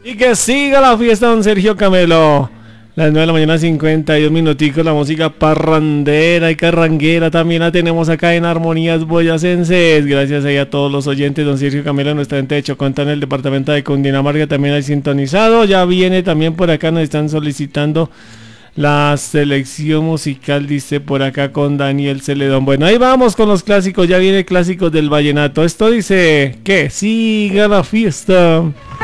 Y que siga la fiesta, don Sergio Camelo. Las 9 de la mañana, 52 minuticos, la música parrandera y carranguera también la tenemos acá en Armonías Boyacenses. Gracias ahí a todos los oyentes, don Sergio Camelo, nuestra gente de Choconta en el departamento de Cundinamarca también hay sintonizado. Ya viene también por acá, nos están solicitando la selección musical, dice por acá con Daniel Celedón. Bueno, ahí vamos con los clásicos, ya viene clásicos del vallenato. Esto dice que siga la fiesta.